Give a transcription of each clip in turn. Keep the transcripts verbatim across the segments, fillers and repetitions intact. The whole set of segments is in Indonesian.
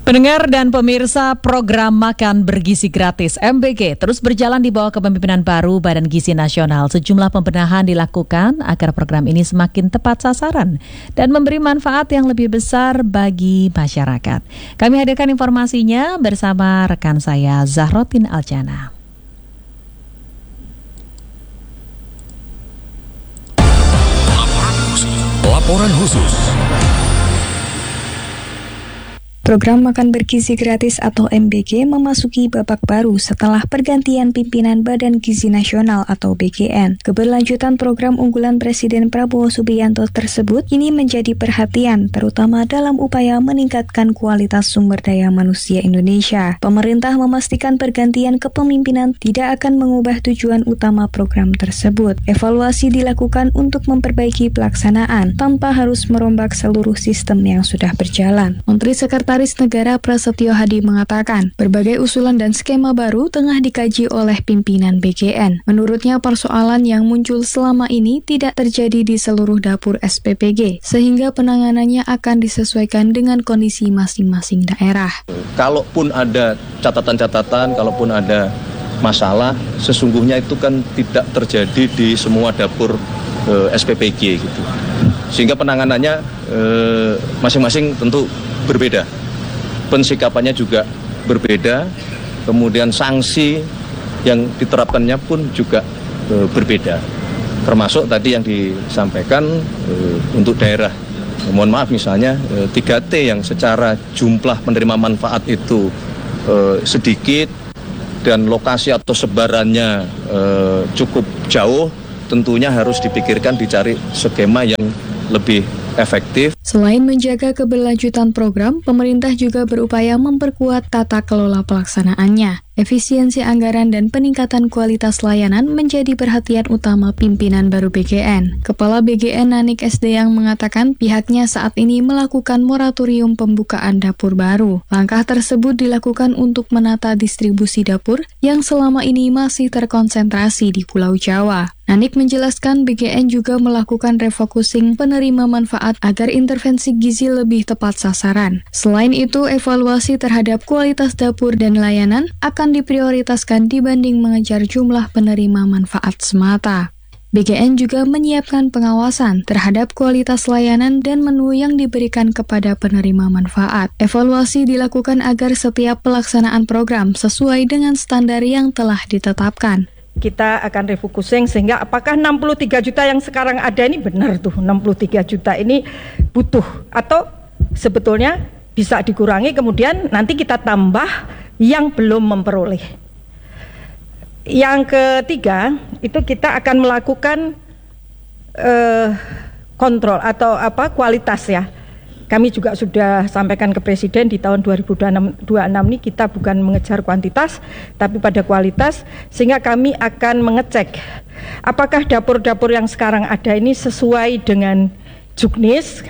Pendengar dan pemirsa, program Makan Bergizi Gratis M B G terus berjalan di bawah kepemimpinan baru Badan Gizi Nasional. Sejumlah pembenahan dilakukan agar program ini semakin tepat sasaran dan memberi manfaat yang lebih besar bagi masyarakat. Kami hadirkan informasinya bersama rekan saya Zahrotin Aljana. Laporan khusus. Program Makan Bergizi Gratis atau M B G memasuki babak baru setelah pergantian pimpinan Badan Gizi Nasional atau B G N. Keberlanjutan program unggulan Presiden Prabowo Subianto tersebut ini menjadi perhatian, terutama dalam upaya meningkatkan kualitas sumber daya manusia Indonesia. Pemerintah memastikan pergantian kepemimpinan tidak akan mengubah tujuan utama program tersebut. Evaluasi dilakukan untuk memperbaiki pelaksanaan tanpa harus merombak seluruh sistem yang sudah berjalan. Menteri Sekretaris Negara Prasetyo Hadi mengatakan, berbagai usulan dan skema baru tengah dikaji oleh pimpinan B G N. Menurutnya, persoalan yang muncul selama ini tidak terjadi di seluruh dapur S P P G, sehingga penanganannya akan disesuaikan dengan kondisi masing-masing daerah. Kalaupun ada catatan-catatan, kalaupun ada masalah, sesungguhnya itu kan tidak terjadi di semua dapur eh, S P P G gitu. Sehingga penanganannya eh, masing-masing tentu berbeda. Pensikapannya juga berbeda, kemudian sanksi yang diterapkannya pun juga e, berbeda. Termasuk tadi yang disampaikan e, untuk daerah. Mohon maaf misalnya e, tiga T yang secara jumlah penerima manfaat itu e, sedikit dan lokasi atau sebarannya e, cukup jauh, tentunya harus dipikirkan dicari skema yang lebih efektif. Selain menjaga keberlanjutan program, pemerintah juga berupaya memperkuat tata kelola pelaksanaannya. Efisiensi anggaran dan peningkatan kualitas layanan menjadi perhatian utama pimpinan baru B G N. Kepala B G N Nanik S D yang mengatakan pihaknya saat ini melakukan moratorium pembukaan dapur baru. Langkah tersebut dilakukan untuk menata distribusi dapur yang selama ini masih terkonsentrasi di Pulau Jawa. Nanik menjelaskan B G N juga melakukan refocusing penerima manfaat agar intervensi gizi lebih tepat sasaran. Selain itu, evaluasi terhadap kualitas dapur dan layanan akan diprioritaskan dibanding mengejar jumlah penerima manfaat semata. B G N juga menyiapkan pengawasan terhadap kualitas layanan dan menu yang diberikan kepada penerima manfaat. Evaluasi dilakukan agar setiap pelaksanaan program sesuai dengan standar yang telah ditetapkan. Kita akan refocusing sehingga apakah enam puluh tiga juta yang sekarang ada ini benar tuh enam puluh tiga juta ini butuh atau sebetulnya bisa dikurangi kemudian nanti kita tambah yang belum memperoleh. Yang ketiga itu kita akan melakukan uh, kontrol atau apa kualitas ya. Kami juga sudah sampaikan ke Presiden di tahun dua ribu dua puluh enam ini kita bukan mengejar kuantitas tapi pada kualitas, sehingga kami akan mengecek apakah dapur-dapur yang sekarang ada ini sesuai dengan juknis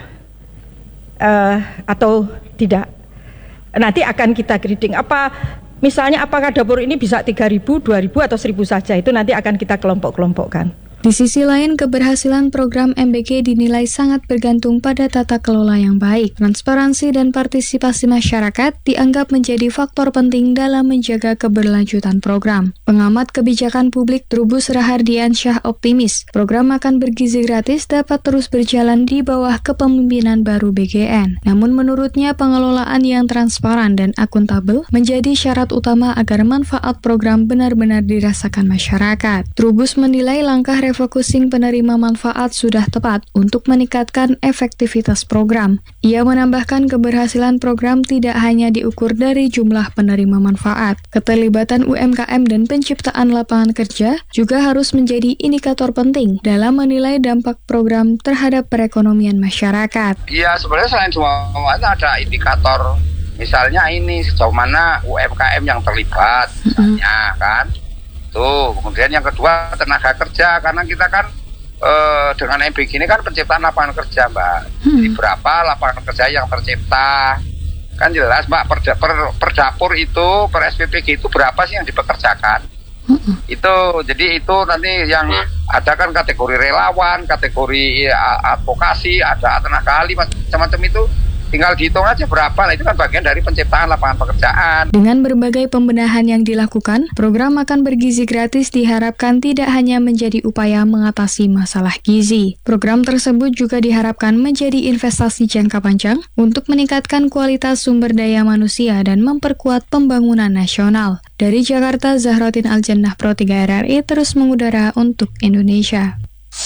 uh, atau tidak. Nanti akan kita grading apa misalnya apakah dapur ini bisa tiga ribu, dua ribu atau seribu saja, itu nanti akan kita kelompok-kelompokkan. Di sisi lain, keberhasilan program M B G dinilai sangat bergantung pada tata kelola yang baik. Transparansi dan partisipasi masyarakat dianggap menjadi faktor penting dalam menjaga keberlanjutan program. Pengamat kebijakan publik Trubus Rahardiansyah optimis, program Makan Bergizi Gratis dapat terus berjalan di bawah kepemimpinan baru B G N. Namun menurutnya pengelolaan yang transparan dan akuntabel menjadi syarat utama agar manfaat program benar-benar dirasakan masyarakat. Trubus menilai langkah refocusing penerima manfaat sudah tepat untuk meningkatkan efektivitas program. Ia menambahkan keberhasilan program tidak hanya diukur dari jumlah penerima manfaat. Keterlibatan U M K M dan penciptaan lapangan kerja juga harus menjadi indikator penting dalam menilai dampak program terhadap perekonomian masyarakat. Iya, sebenarnya selain semuanya ada indikator. Misalnya ini sejauh mana U M K M yang terlibat, misalnya mm-hmm. kan. Tuh, kemudian yang kedua tenaga kerja, karena kita kan e, dengan M B G ini kan penciptaan lapangan kerja, Mbak. Hmm. Jadi berapa lapangan kerja yang tercipta? Kan jelas, Mbak, per, per, per dapur itu, per S P P G itu berapa sih yang dipekerjakan? Hmm. Itu, jadi itu nanti yang ada kan kategori relawan, kategori advokasi, ada tenaga ahli, macam-macam itu tinggal dihitung aja berapa, lah itu kan bagian dari penciptaan lapangan pekerjaan. Dengan berbagai pembenahan yang dilakukan, program makan bergizi gratis diharapkan tidak hanya menjadi upaya mengatasi masalah gizi. Program tersebut juga diharapkan menjadi investasi jangka panjang untuk meningkatkan kualitas sumber daya manusia dan memperkuat pembangunan nasional. Dari Jakarta, Zahrotin Aljannah, Pro tiga R R I terus mengudara untuk Indonesia.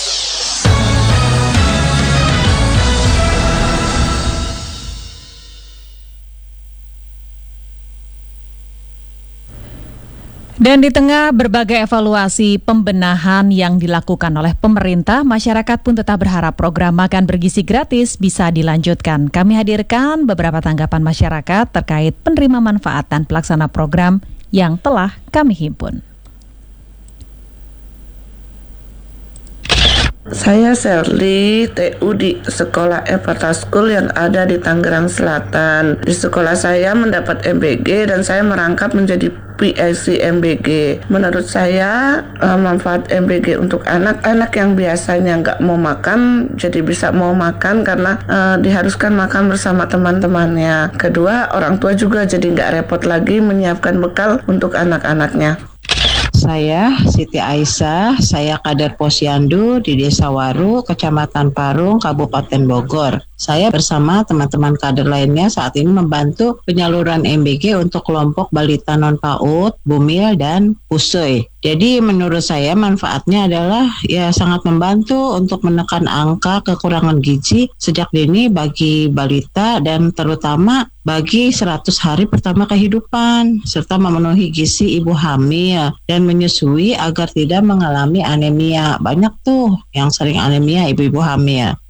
Dan di tengah berbagai evaluasi pembenahan yang dilakukan oleh pemerintah, masyarakat pun tetap berharap program makan bergizi gratis bisa dilanjutkan. Kami hadirkan beberapa tanggapan masyarakat terkait penerima manfaat dan pelaksana program yang telah kami himpun. Saya Sherly, T U di Sekolah Epata School yang ada di Tangerang Selatan. Di sekolah saya mendapat M B G dan saya merangkap menjadi P I C M B G. Menurut saya, uh, manfaat M B G untuk anak-anak yang biasanya nggak mau makan, jadi bisa mau makan karena uh, diharuskan makan bersama teman-temannya. Kedua, orang tua juga jadi nggak repot lagi menyiapkan bekal untuk anak-anaknya. Saya Siti Aisyah, saya kader Posyandu di Desa Waru, Kecamatan Parung, Kabupaten Bogor. Saya bersama teman-teman kader lainnya saat ini membantu penyaluran M B G untuk kelompok balita non-PAUD, Bumil, dan Puseuy. Jadi menurut saya manfaatnya adalah ya sangat membantu untuk menekan angka kekurangan gizi sejak dini bagi balita dan terutama bagi seratus hari pertama kehidupan serta memenuhi gizi ibu hamil dan menyusui agar tidak mengalami anemia. Banyak tuh yang sering anemia ibu-ibu hamil.